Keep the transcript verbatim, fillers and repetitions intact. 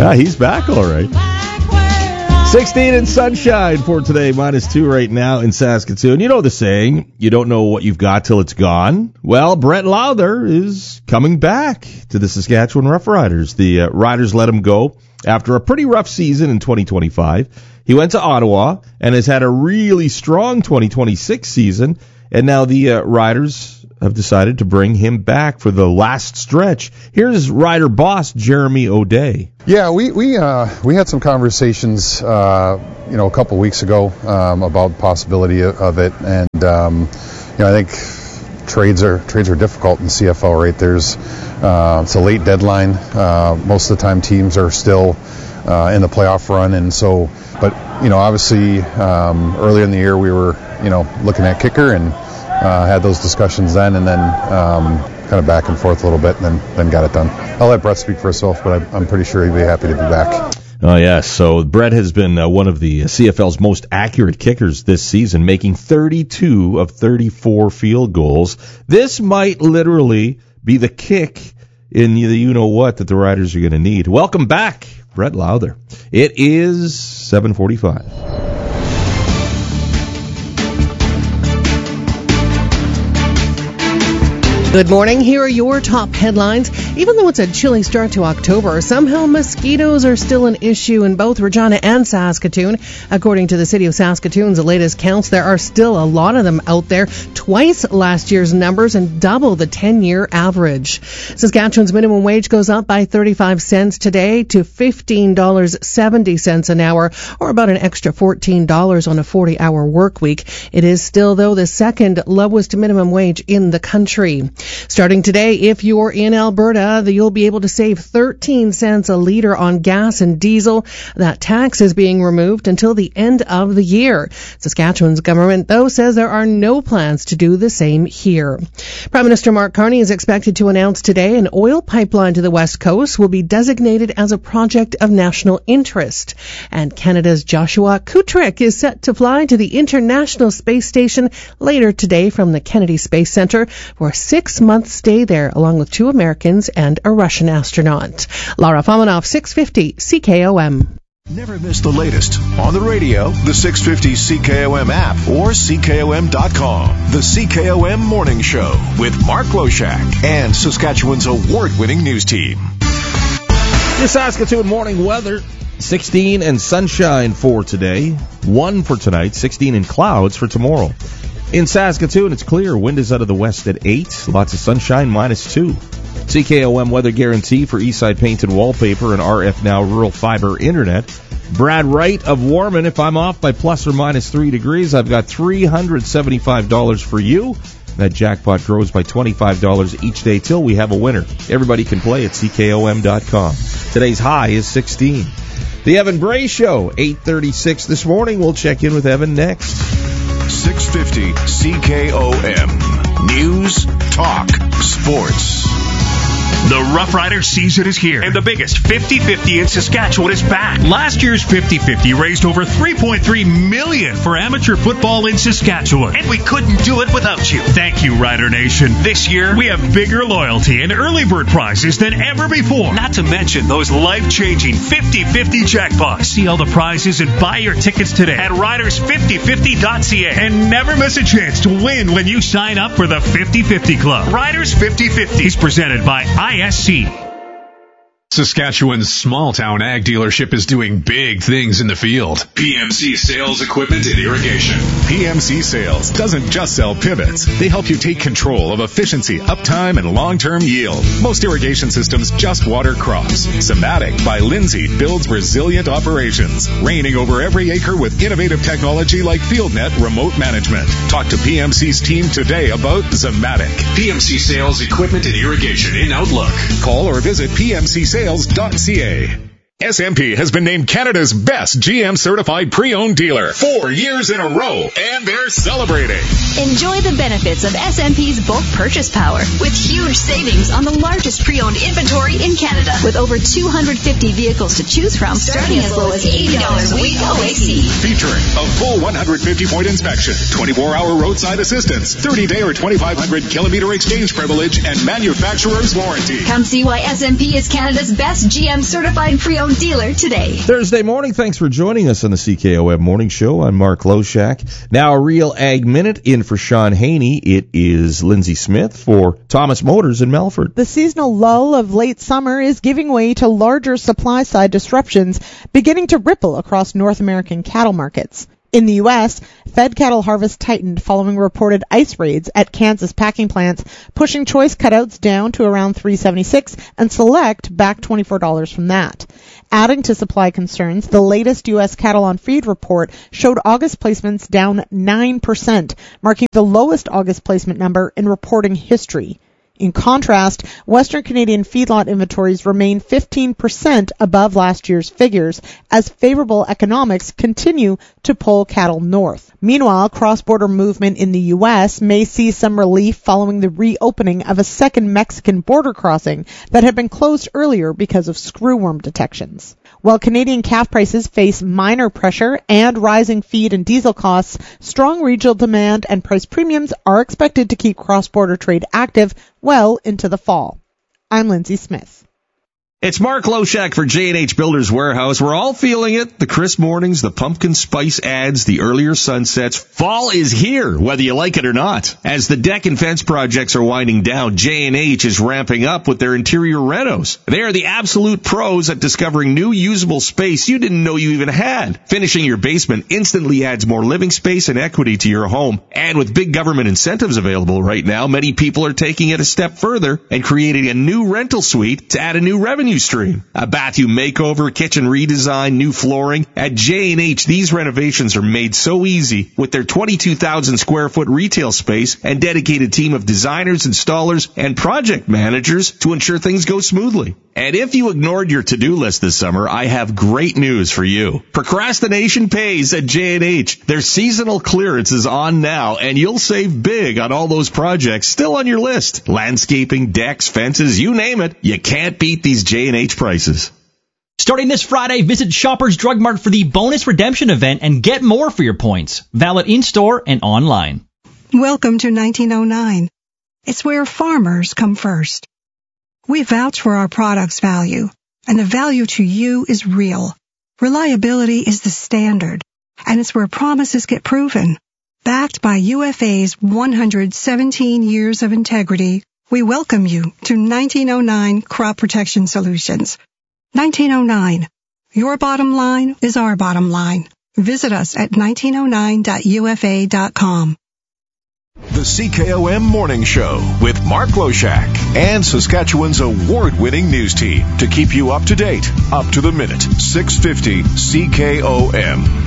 Yeah, he's back all right. sixteen and sunshine for today, minus two right now in Saskatoon. You know the saying, you don't know what you've got till it's gone. Well, Brett Lowther is coming back to the Saskatchewan Roughriders. The uh, Riders let him go after a pretty rough season in twenty twenty-five. He went to Ottawa and has had a really strong twenty twenty-six season, and now the uh, Riders have decided to bring him back for the last stretch. Here's Rider boss Jeremy O'Day. Yeah, we we uh, we had some conversations, uh, you know, a couple weeks ago um, about the possibility of it, and um, you know, I think trades are trades are difficult in the C F L. Right, there's uh, it's a late deadline. Uh, most of the time, teams are still uh, in the playoff run, and so, but you know, obviously, um, earlier in the year we were, you know, looking at kicker and. Uh, had those discussions then, and then um, kind of back and forth a little bit, and then, then got it done. I'll let Brett speak for himself, but I, I'm pretty sure he'd be happy to be back. Oh, yes. So Brett has been uh, one of the C F L's most accurate kickers this season, making thirty-two of thirty-four field goals. This might literally be the kick in the you-know-what that the Riders are going to need. Welcome back, Brett Lowther. It is seven forty-five. Good morning. Here are your top headlines. Even though it's a chilly start to October, somehow mosquitoes are still an issue in both Regina and Saskatoon. According to the City of Saskatoon's latest counts, there are still a lot of them out there, twice last year's numbers and double the ten-year average. Saskatchewan's minimum wage goes up by thirty-five cents today to fifteen dollars and seventy cents an hour, or about an extra fourteen dollars on a forty-hour work week. It is still, though, the second lowest minimum wage in the country. Starting today, if you're in Alberta, you'll be able to save thirteen cents a litre on gas and diesel. That tax is being removed until the end of the year. Saskatchewan's government, though, says there are no plans to do the same here. Prime Minister Mark Carney is expected to announce today an oil pipeline to the West Coast will be designated as a project of national interest. And Canada's Joshua Kutrick is set to fly to the International Space Station later today from the Kennedy Space Center for a six month stay there, along with two Americans and a Russian astronaut. Laura Fominov, six fifty C K O M. Never miss the latest on the radio, the six fifty C K O M app, or C K O M dot com. The C K O M Morning Show with Mark Loshak and Saskatchewan's award-winning news team. The Saskatoon morning weather, sixteen and sunshine for today, one for tonight, sixteen and clouds for tomorrow. In Saskatoon, it's clear. Wind is out of the west at eight. Lots of sunshine, minus two. C K O M weather guarantee for Eastside Paint and Wallpaper and R F Now Rural Fiber Internet. Brad Wright of Warman. If I'm off by plus or minus three degrees, I've got three hundred seventy-five dollars for you. That jackpot grows by twenty-five dollars each day till we have a winner. Everybody can play at C K O M dot com. Today's high is sixteen. The Evan Bray Show, eight thirty-six this morning. We'll check in with Evan next. six fifty C K O M. News, talk, sports. The Rough Riders season is here, and the biggest fifty fifty in Saskatchewan is back. Last year's fifty fifty raised over three point three million dollars for amateur football in Saskatchewan, and we couldn't do it without you. Thank you, Rider Nation. This year, we have bigger loyalty and early bird prizes than ever before, not to mention those life-changing fifty fifty jackpots. See all the prizes and buy your tickets today at riders fifty fifty dot c a, and never miss a chance to win when you sign up for the fifty fifty Club. Riders fifty fifty is presented by I S C. Saskatchewan's small-town ag dealership is doing big things in the field. P M C Sales Equipment and Irrigation. P M C Sales doesn't just sell pivots. They help you take control of efficiency, uptime, and long-term yield. Most irrigation systems just water crops. Zematic by Lindsay builds resilient operations, reigning over every acre with innovative technology like FieldNet remote management. Talk to P M C's team today about Zematic. P M C Sales Equipment and Irrigation in Outlook. Call or visit P M C Sales dot c a. S M P has been named Canada's best G M certified pre-owned dealer four years in a row, and they're celebrating. Enjoy the benefits of S M P's bulk purchase power with huge savings on the largest pre-owned inventory in Canada, with over two hundred fifty vehicles to choose from, starting as low as eighty dollars a week O A C. Featuring a full one hundred fifty point inspection, twenty-four hour roadside assistance, thirty day or twenty-five hundred kilometer exchange privilege, and manufacturer's warranty. Come see why S M P is Canada's best G M certified pre-owned Own dealer today. Thursday morning, thanks for joining us on the C K O M Morning Show. I'm Mark Loshak. Now a Real Ag Minute in for Sean Haney. It is Lindsay Smith for Thomas Motors in Melford. The seasonal lull of late summer is giving way to larger supply-side disruptions beginning to ripple across North American cattle markets. In the U S, fed cattle harvest tightened following reported ice raids at Kansas packing plants, pushing choice cutouts down to around three seventy-six and select back twenty-four dollars from that. Adding to supply concerns, the latest U S cattle on feed report showed August placements down nine percent, marking the lowest August placement number in reporting history. In contrast, Western Canadian feedlot inventories remain fifteen percent above last year's figures as favorable economics continue to pull cattle north. Meanwhile, cross-border movement in the U S may see some relief following the reopening of a second Mexican border crossing that had been closed earlier because of screwworm detections. While Canadian calf prices face minor pressure and rising feed and diesel costs, strong regional demand and price premiums are expected to keep cross-border trade active well into the fall. I'm Lindsay Smith. It's Mark Loshak for J and H Builders Warehouse. We're all feeling it. The crisp mornings, the pumpkin spice ads, the earlier sunsets. Fall is here, whether you like it or not. As the deck and fence projects are winding down, J and H is ramping up with their interior renos. They are the absolute pros at discovering new usable space you didn't know you even had. Finishing your basement instantly adds more living space and equity to your home. And with big government incentives available right now, many people are taking it a step further and creating a new rental suite to add a new revenue stream. A bathroom makeover, kitchen redesign, new flooring. At J and H, these renovations are made so easy with their twenty-two thousand square foot retail space and dedicated team of designers, installers, and project managers to ensure things go smoothly. And if you ignored your to-do list this summer, I have great news for you. Procrastination pays at J and H. Their seasonal clearance is on now, and you'll save big on all those projects still on your list. Landscaping, decks, fences, you name it. You can't beat these J and H prices. Starting this Friday, visit Shoppers Drug Mart for the bonus redemption event and get more for your points. Valid in-store and online. Welcome to nineteen oh nine. It's where farmers come first. We vouch for our product's value, and the value to you is real. Reliability is the standard, and it's where promises get proven. Backed by U F A's one hundred seventeen years of integrity, we welcome you to nineteen oh nine Crop Protection Solutions. nineteen oh nine. Your bottom line is our bottom line. Visit us at nineteen oh nine dot U F A dot com. The C K O M Morning Show with Mark Loshak and Saskatchewan's award-winning news team to keep you up to date, up to the minute. six fifty C K O M.